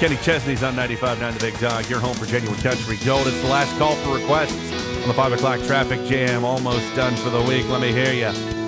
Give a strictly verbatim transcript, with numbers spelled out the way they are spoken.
Kenny Chesney's on ninety-five point nine The Big Dog, your home for genuine country gold. It's the last call for requests on the five o'clock traffic jam. Almost done for the week. Let me hear you.